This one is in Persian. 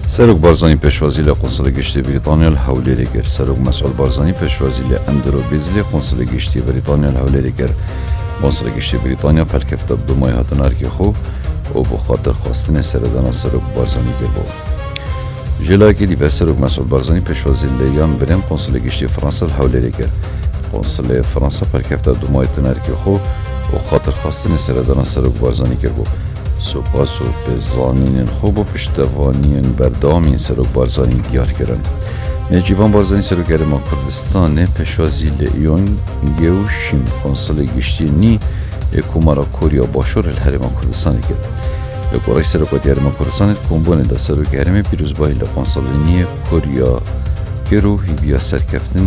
سرک بارزانی پشوازی لقنصل گشتی بریتانیا الحولی گر سرک مسئول بارزانی پشوازی لاندرو بیزلی قنصل گشتی بریتانیا الحولی گر قنصل گشتی بریتانیا پلکفت دو ماه هاتنار که خوب و بخاطر خواستن سردان سرک بارزانی گر بود. جلاکی دیو سرک مسئول بارزانی پشوازی لیان بریم قنصل گشتی فرانسه الحولی گر قنصل فرانسه پلکفت دو ماه هاتنار که خوب و خاطر خواستن سردان سرک بارزانی گر بود. سپاس و بزانین خوب و پشتوانین بردامین سرک بارزانی دیار کردن. نجیبان بارزانی سرک‌گر ما کردستان پشوازی لیون گوشیم قنصل گشتی نی اکومارا کوریا باشور الهرم کردستان کرد. اکورای سرک‌گر ما کردستان کمبون دا سرک‌گرم پیروزبایی لقنصل نی کوریا گروهی بیا سرکفتن